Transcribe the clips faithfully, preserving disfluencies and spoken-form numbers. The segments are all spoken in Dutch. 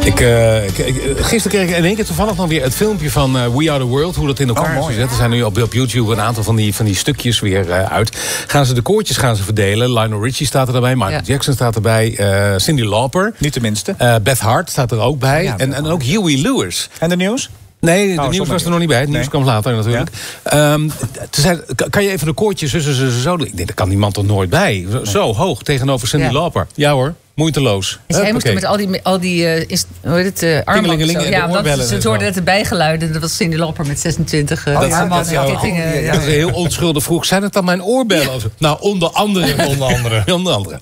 Ik, uh, ik, ik, gisteren kreeg ik in één keer toevallig nog weer het filmpje van uh, We Are The World. Hoe dat in elkaar oh, is gezet. Er zijn nu op, op YouTube een aantal van die, van die stukjes weer uh, uit. Gaan ze de koortjes gaan ze verdelen. Lionel Richie staat er daarbij. Michael ja. Jackson staat erbij. Uh, Cyndi Lauper. Niet de minste. Uh, Beth Hart staat er ook bij. Ja, en, en ook Huey Lewis. En de nieuws? Nee, de oh, nieuws was er nog niet bij. Het nieuws nee. kwam later natuurlijk. Ja. Um, zei, kan je even de koortjes zo, zo, zo, zo doen? Ik denk, daar kan die man toch nooit bij? Zo, nee. zo hoog tegenover Cyndi ja. Lauper. Ja hoor. Moeiteloos. Dus hij moest met al die, al die uh, is, hoe heet het, uh, armbanden. Ja, want ze hoorden net erbij geluiden. Dat was Cyndi Lauper met zesentwintig uh, oh, ja, armbanden. Ja, ja, ja, ja. Dat is heel onschuldig vroeg. Zijn het dan mijn oorbellen? Ja. Nou, onder andere. onder andere. onder andere.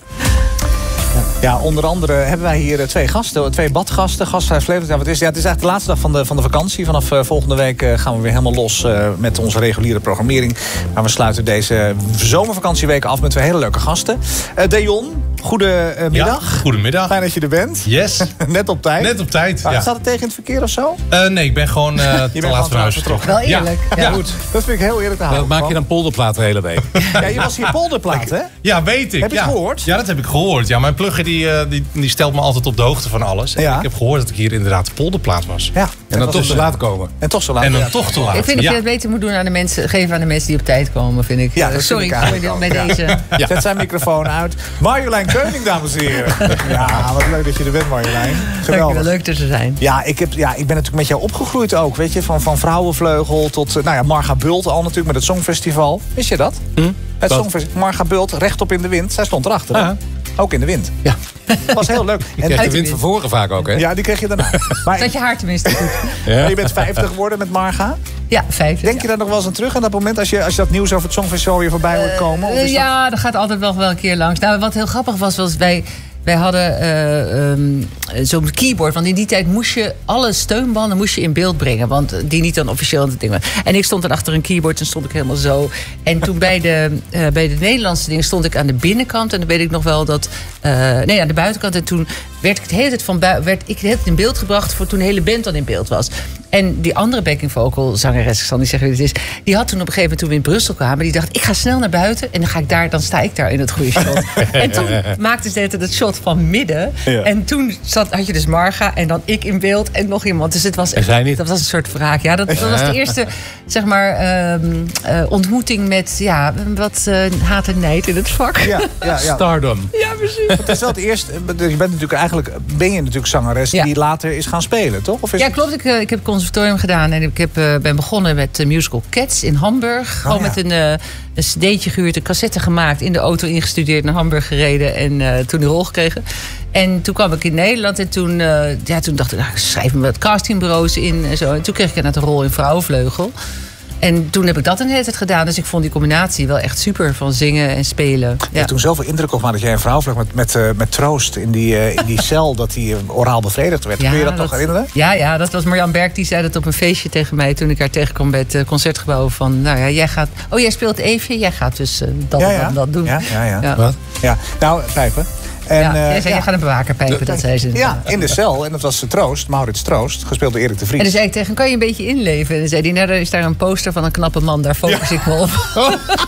Ja, onder andere hebben wij hier twee gasten, twee badgasten. Gasthuis Flevoland. Ja, wat is, ja, het is eigenlijk de laatste dag van de, van de vakantie. Vanaf uh, volgende week uh, gaan we weer helemaal los uh, met onze reguliere programmering. Maar we sluiten deze zomervakantieweken af met twee hele leuke gasten. Uh, Dejon, goedemiddag. Ja, goedemiddag. Fijn dat je er bent. Yes. Net op tijd. Net op tijd, maar, ja. Staat het tegen in het verkeer of zo? Uh, nee, ik ben gewoon uh, te laat van huis vertrokken. Wel eerlijk. Ja, ja. Goed. Dat vind ik heel eerlijk te houden. Dat maak je dan polderplaat de hele week. Ja, je was hier polderplaat, hè? Ja, weet ik. Heb je ja. het gehoord? Ja, dat heb ik gehoord. Ja, mijn plugger die, uh, die, die stelt me altijd op de hoogte van alles. En ja. ik heb gehoord dat ik hier inderdaad de polderplaat was. Ja. En, en dan toch te laat komen. En toch zo laat. En dan ja. toch te laat. Ik vind dat ja. je het beter moet doen aan de mensen, geven aan de mensen die op tijd komen, vind ik. Ja, dat Sorry vind ik voor de, met ja. deze. Ja. Zet zijn microfoon uit. Marjolein Keuning, dames en heren. Ja, wat leuk dat je er bent, Marjolein. Geweldig. Leuk er te zijn. Ja, ik, heb, ja, ik ben natuurlijk met jou opgegroeid ook, weet je. Van, van Vrouwenvleugel tot, nou ja, Marga Bult al natuurlijk met het Songfestival. Wist je dat? Hm? Het Songfestival. Marga Bult, rechtop in de wind. Zij stond erachter. Ja. Ook in de wind. Ja. Dat was heel leuk. Je kreeg de wind van voren vaak ook, hè? Ja, die kreeg je daarna. Maar dat je haar tenminste goed. Ja. Maar je bent vijftig geworden met Marga. Ja, vijftig. Denk je daar nog wel eens aan terug aan dat moment als je, als je dat nieuws over het Songfestival weer voorbij hoort komen? Of is ja, dat... dat gaat altijd wel, wel een keer langs. Nou, wat heel grappig was, was wij... Wij hadden uh, um, zo'n keyboard. Want in die tijd moest je alle steunbanden moest je in beeld brengen. Want die niet dan officieel het ding waren. En ik stond dan achter een keyboard en stond ik helemaal zo. En toen bij de, uh, bij de Nederlandse dingen stond ik aan de binnenkant. En dan weet ik nog wel dat... Uh, nee, aan de buitenkant. En toen werd ik de hele tijd, van bui- werd ik de hele tijd in beeld gebracht... voor toen de hele band dan in beeld was. En die andere backing vocal zangeres, ik zal niet zeggen wie het is... die had toen op een gegeven moment, toen we in Brussel kwamen... die dacht, ik ga snel naar buiten en dan, ga ik daar, dan sta ik daar in het goede shot. En toen maakte ze het shot van midden. Ja. En toen zat, had je dus Marga en dan ik in beeld en nog iemand. Dus het was, echt, dat was een soort wraak. Ja, dat, dat was de eerste zeg maar, um, uh, ontmoeting met ja, wat uh, haat en nijd in het vak. Ja, ja, ja. Stardom. Ja, precies. Het is wel het eerste. Je bent natuurlijk eigenlijk, ben je natuurlijk zangeres ja. die later is gaan spelen, toch? Of is ja, het... klopt. Ik, uh, ik heb het conservatorium gedaan en ik heb, uh, ben begonnen met de musical Cats in Hamburg. Gewoon oh, ja. met een, uh, een cd'tje gehuurd, een cassette gemaakt, in de auto ingestudeerd, naar Hamburg gereden en uh, toen die rol gekregen. En toen kwam ik in Nederland en toen, uh, ja, toen dacht ik, nou, ik schrijf me wat castingbureaus in en zo. En toen kreeg ik net een rol in Vrouwenvleugel. En toen heb ik dat een hele tijd gedaan. Dus ik vond die combinatie wel echt super van zingen en spelen. Ja. Je hebt toen zoveel indruk op dat jij een vrouw vloog met, met, uh, met troost in die, uh, in die cel dat die uh, oraal bevredigd werd. Ja, kun je dat, dat nog herinneren? Ja, ja, dat was Marjan Berg. Die zei dat op een feestje tegen mij toen ik haar tegenkwam bij het uh, concertgebouw. Van, nou ja, jij gaat. Oh, jij speelt Eefje. Jij gaat dus uh, dat, ja, ja. dat, dat doen. Ja, ja, ja. ja. Wat? Ja. Nou, pijpen. En, ja, jij uh, zei, ja. je gaat een bewaker pijpen, dat zei ze. Ja, in de cel. En dat was Troost, Maurits Troost, gespeeld door Erik de Vries. En dan zei ik tegen hem, kan je een beetje inleven? En dan zei hij, nou, er is daar een poster van een knappe man. Daar focus ja. ik me op. Oh.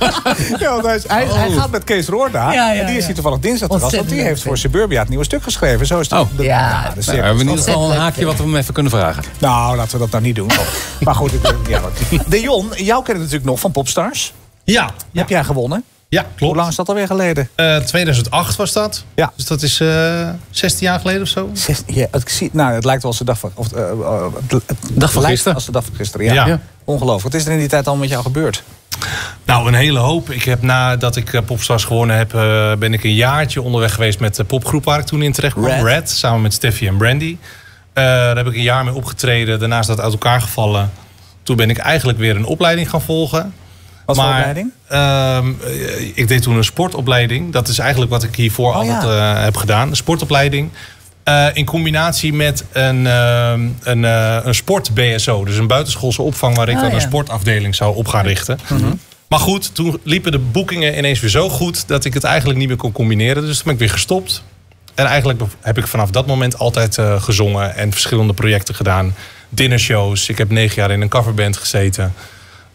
Ja, want hij, is, hij, oh. hij gaat met Kees Roorda. Ja, ja, en die is hier toevallig dinsdag te gast. Want die heeft voor Suburbia het nieuwe stuk geschreven. Zo is het. Oh. De, ja. ja, de nou, we hebben in ieder geval een haakje wat we hem even kunnen vragen. Nou, laten we dat nou niet doen. Maar goed, ik, ja, Dejon, jou kennen natuurlijk nog van Popstars. Ja. Heb jij gewonnen? Ja, klopt. Hoe lang is dat alweer geleden? Uh, tweeduizend acht was dat. Ja. Dus dat is uh, zestien jaar geleden of zo. zestien, ja, het, zie, nou, het lijkt wel als de dag van, of, uh, uh, het, het dag van gisteren. Als de dag van gisteren, ja. ja. ja. Ongelooflijk. Wat is er in die tijd al met jou gebeurd? Nou, een hele hoop. Ik heb nadat ik uh, Popstars gewonnen heb, uh, ben ik een jaartje onderweg geweest met de popgroep waar ik toen in terecht kwam. Red. Red, samen met Steffi en Brandy. Uh, daar heb ik een jaar mee opgetreden. Daarna is dat uit elkaar gevallen. Toen ben ik eigenlijk weer een opleiding gaan volgen. Wat voor opleiding? Uh, ik deed toen een sportopleiding. Dat is eigenlijk wat ik hiervoor oh, altijd ja. uh, heb gedaan. Een sportopleiding. Uh, in combinatie met een, uh, een, uh, een sport-B S O. Dus een buitenschoolse opvang waar ik oh, dan ja. een sportafdeling zou op gaan richten. Mm-hmm. Maar goed, toen liepen de boekingen ineens weer zo goed dat ik het eigenlijk niet meer kon combineren. Dus toen ben ik weer gestopt. En eigenlijk heb ik vanaf dat moment altijd uh, gezongen en verschillende projecten gedaan. Dinnershows. Ik heb negen jaar in een coverband gezeten.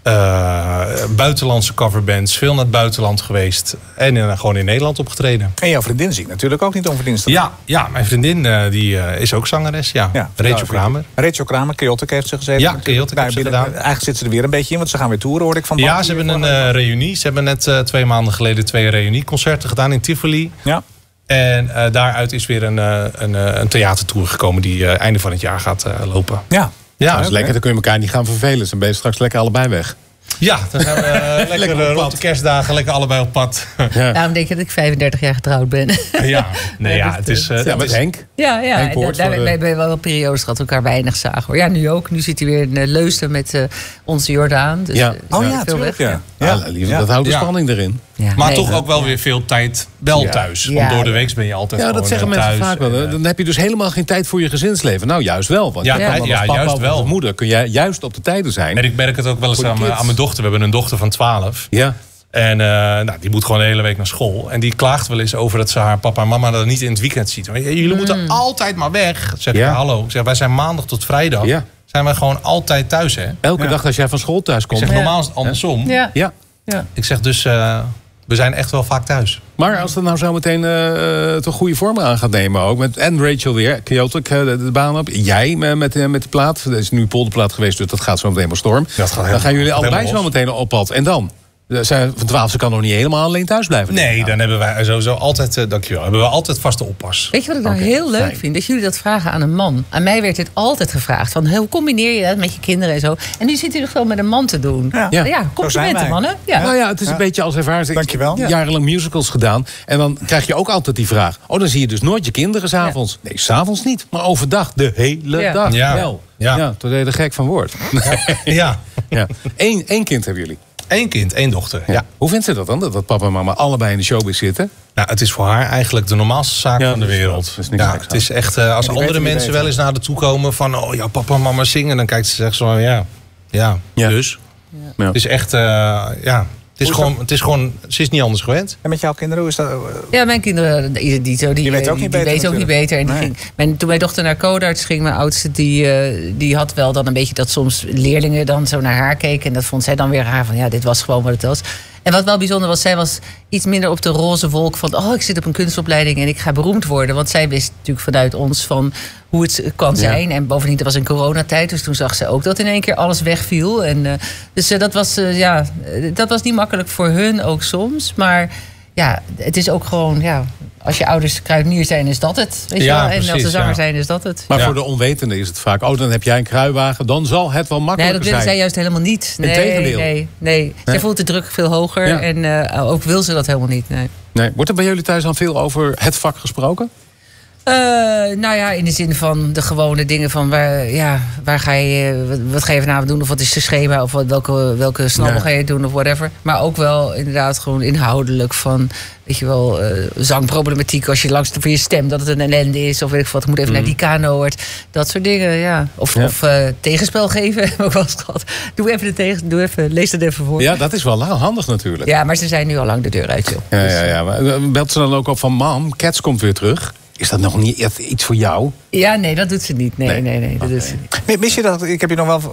Uh, buitenlandse coverbands, veel naar het buitenland geweest. En uh, gewoon in Nederland opgetreden. En jouw vriendin zingt natuurlijk ook niet onverdienstelijk. Ja, ja, mijn vriendin uh, die, uh, is ook zangeres. Ja. Ja, Rachel Kramer. Rachel Kramer, Chaotic heeft ze gezeten. Ja, Chaotic heeft ze gedaan. Eigenlijk zit ze er weer een beetje in, want ze gaan weer toeren, hoor ik van. Ja, ze hebben een uh, reunie. Ze hebben net uh, twee maanden geleden twee reunieconcerten gedaan in Tivoli. Ja. En uh, daaruit is weer een, uh, een, uh, een theatertour gekomen die uh, einde van het jaar gaat uh, lopen. Ja. Ja, dat is lekker. Dan kun je elkaar niet gaan vervelen. Dan ben je straks lekker allebei weg. Ja, dan zijn we uh, lekker, lekker rond de kerstdagen lekker allebei op pad. Ja. Daarom denk je dat ik vijfendertig jaar getrouwd ben. Ja, nee, ja, het is... Uh, ja, met Henk. Ja, ja. Henk Poort, daar, de... wij hebben wel periodes gehad elkaar weinig zagen. Hoor. Ja, nu ook. Nu zit hij weer in uh, Leusden met uh, onze Jordaan. Dus, ja. Uh, oh ja, veel weg. Ja. Ja. Ja, lieve, ja. Dat houdt de spanning ja. erin. Ja, maar nee, toch ook wel ja. weer veel tijd wel ja. thuis. Want ja. door de week ben je altijd ja, dat zeggen mensen thuis. vaak wel. Dan heb je dus helemaal geen tijd voor je gezinsleven. Nou, juist wel. Want ja, ja, ja, ja, papa juist wel. Of moeder kun jij juist op de tijden zijn. En ik merk het ook wel eens aan, aan mijn dochter. We hebben een dochter van twaalf. Ja. En uh, nou, die moet gewoon de hele week naar school. En die klaagt wel eens over dat ze haar papa en mama dat niet in het weekend ziet. Jullie mm. moeten altijd maar weg. Zeg ja. ik, hallo. Ik zeg, wij zijn maandag tot vrijdag. Ja. Zijn wij gewoon altijd thuis, hè? Elke ja. dag als jij van school thuis komt. Ik zeg, ja. normaal is het andersom. Ja. Ja. Ja. Ik zeg dus, uh, we zijn echt wel vaak thuis. Maar als het nou zo meteen uh, toch goede vormen aan gaat nemen ook. Met, en Rachel weer, Chaotic, de, de baan op. Jij met, met, met de plaat. Dat is nu polderplaat geweest, dus dat gaat zo meteen maar storm. Dat gaat dan gaan jullie allebei los. zo meteen op pad. En dan? Zij, van twaalf, ze kan nog niet helemaal alleen thuis blijven. Nee, dan, dan hebben wij sowieso altijd, uh, dankjewel, hebben we altijd vaste oppas. Weet je wat ik nou okay, heel leuk fijn. vind? Dat jullie dat vragen aan een man. Aan mij werd dit altijd gevraagd. Van, hoe combineer je dat met je kinderen en zo? En nu zit u toch wel met een man te doen. Ja, ja. ja complimenten, mannen. Ja. Nou ja, het is ja. een beetje als ervaring. Dankjewel. Ja. Jarenlang musicals gedaan. En dan krijg je ook altijd die vraag. Oh, dan zie je dus nooit je kinderen s'avonds. Ja. Nee, s'avonds niet. Maar overdag, de hele ja. dag. Ja. Wel. Ja. Ja, toen deed je er gek van woord. Ja. ja. Eén, één kind hebben jullie. Eén kind, één dochter. Ja. Ja. Hoe vindt ze dat dan? Dat papa en mama allebei in de showbiz zitten? Nou, het is voor haar eigenlijk de normaalste zaak ja, van de wereld. Dat is niks ja, het is echt, uh, als andere mensen wel eens naar haar toe komen van, oh ja, papa en mama zingen, dan kijkt ze zegt zo, ja, ja, ja. dus. Ja. Het is echt, uh, ja. Het is, gewoon, het is gewoon, ze is niet anders gewend. En met jouw kinderen, hoe is dat? Uh... Ja, mijn kinderen, die, die, die, die weten ook niet die, beter. Die ook niet beter. En die nee. ging, mijn, toen mijn dochter naar Codarts ging, mijn oudste, die, uh, die had wel dan een beetje dat soms leerlingen dan zo naar haar keken. En dat vond zij dan weer raar van, ja, dit was gewoon wat het was. En wat wel bijzonder was, zij was iets minder op de roze wolk van, oh, ik zit op een kunstopleiding en ik ga beroemd worden. Want zij wist natuurlijk vanuit ons van hoe het kan zijn. Ja. En bovendien, dat was een coronatijd, dus toen zag ze ook dat in één keer alles wegviel. En, uh, dus uh, dat, was, uh, ja, dat was niet makkelijk voor hun ook soms. Maar ja, het is ook gewoon, ja, als je ouders kruidenier zijn, is dat het. Weet ja, je wel? En precies, als ze zanger ja. zijn, is dat het. Maar ja. voor de onwetende is het vaak, oh, dan heb jij een kruiwagen, dan zal het wel makkelijker zijn. Nee, dat willen zij juist helemaal niet. Nee, Integendeel. nee, nee. nee. Zij voelt de druk veel hoger Ja. en uh, ook wil ze dat helemaal niet. Nee. Nee. Wordt er bij jullie thuis dan veel over het vak gesproken? Uh, nou ja, in de zin van de gewone dingen van waar, ja, waar ga je, wat, wat ga je vanavond doen of wat is de schema of wat, welke, welke snabbel Ja. ga je doen of whatever. Maar ook wel inderdaad gewoon inhoudelijk van, weet je wel, uh, zangproblematiek als je langs voor je stem dat het een ellende is of weet ik wat, ik moet even mm. naar die kanoord. Dat soort dingen, ja. Of, Ja. of uh, tegenspel geven, heb ik ook wel eens gehad. Doe even de tegen, doe even, lees dat even voor. Ja, dat is wel handig natuurlijk. Ja, maar ze zijn nu al lang de deur uit, joh. Ja, ja, ja. Maar belt ze dan ook op van, mam, Cats komt weer terug. Is dat nog niet iets voor jou? Ja, nee, dat doet ze niet. Nee, Nee. nee, nee, dat Oké. doet ze niet. Mis je dat? Ik heb je nog wel